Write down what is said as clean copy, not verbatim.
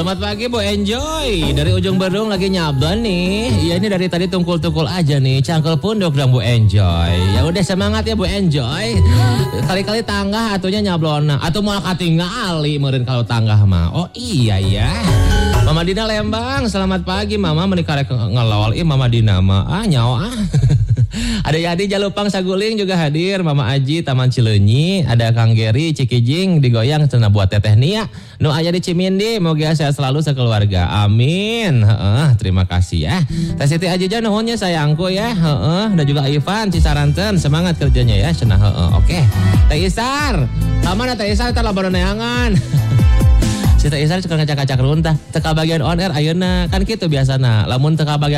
Selamat pagi Bu Enjoy. Dari ujung Berung lagi nyablon nih. Iya ini dari tadi tungkul-tungkul aja nih. Cangkel punduk dong Bu Enjoy. Ya udah semangat ya Bu Enjoy. Kali-kali tanggah atunya nyablon. Atau mau katingali meureun kalau tanggah mah. Oh iya ya. Mama Dina Lembang, selamat pagi Mama menikah ngelol. Mama Dina mah nyawa. Ada Yadi Jalupang Saguling juga hadir. Mama Aji Taman Cileunyi. Ada Kang Geri Cikijing digoyang cenah buat Teteh Nia. Nu aya di Cimindi. Moga sehat selalu sekeluarga. Amin. Terima kasih ya. Teh Siti Ajija nuhunnya sayangku ya. Dan juga Ivan Cisaranten semangat kerjanya ya cenah Oke. Teh Isar. Kamana Teh Isar teh laboran neangan. Si Teh Isar suka ngacak-ngacak runtah. Teka bagian on air ayeuna kan kitu biasana. Lamun teka bagian